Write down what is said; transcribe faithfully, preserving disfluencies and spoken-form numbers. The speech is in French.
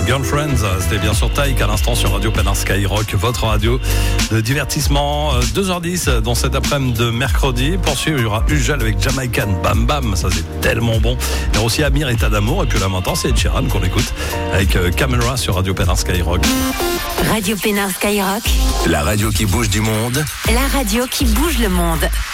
Girlfriends, c'était bien sûr Taïk à l'instant sur Radio Pénin Skyrock, votre radio de divertissement. deux heures dix dans cet après-midi de mercredi. Pour suivre, il y aura Ugel avec Jamaican Bam Bam, ça c'est tellement bon. Il y aura aussi Amir, État d'amour. Et puis là maintenant, c'est Ed Sheeran qu'on écoute avec Camera sur Radio Pénin Skyrock. Radio Pénin Skyrock, la radio qui bouge du monde. la radio qui bouge le monde.